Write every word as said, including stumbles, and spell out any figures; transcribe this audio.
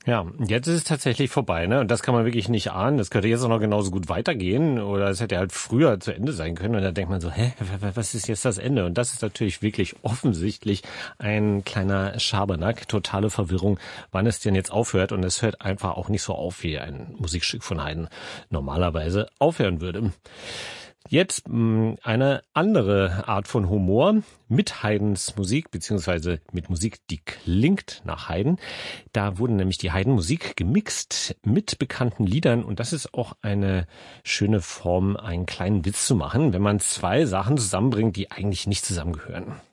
Ja, jetzt ist es tatsächlich vorbei, ne? Und das kann man wirklich nicht ahnen. Das könnte jetzt auch noch genauso gut weitergehen oder es hätte halt früher zu Ende sein können. Und da denkt man so, hä, was ist jetzt das Ende? Und das ist natürlich wirklich offensichtlich ein kleiner Schabernack, totale Verwirrung, wann es denn jetzt aufhört. Und es hört einfach auch nicht so auf, wie ein Musikstück von Haydn normalerweise aufhören würde. Jetzt mh, eine andere Art von Humor mit Haydns Musik, beziehungsweise mit Musik, die klingt nach Haydn. Da wurde nämlich die Haydn-Musik gemixt mit bekannten Liedern und das ist auch eine schöne Form, einen kleinen Witz zu machen, wenn man zwei Sachen zusammenbringt, die eigentlich nicht zusammengehören.